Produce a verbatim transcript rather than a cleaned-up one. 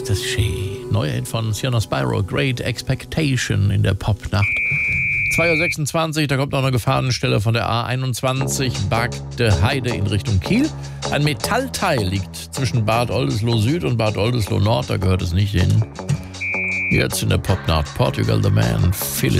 das schön. Neuer Hit von Sienna Spyro, Great Expectation in der Popnacht. zwei Uhr sechsundzwanzig, da kommt noch eine Gefahrenstelle von der A einundzwanzig, Bagde Heide in Richtung Kiel. Ein Metallteil liegt zwischen Bad Oldesloe Süd und Bad Oldesloe Nord, da gehört es nicht hin. Jetzt in der Popnacht, Portugal the Man, Philip.